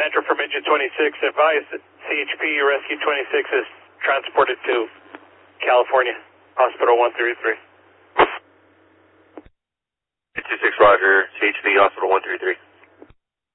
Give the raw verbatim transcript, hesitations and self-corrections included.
Sandra from Engine twenty-six. Advise that C H P Rescue twenty-six is transported to California, Hospital one thirty-three. two six, Roger. C H P Hospital one thirty-three.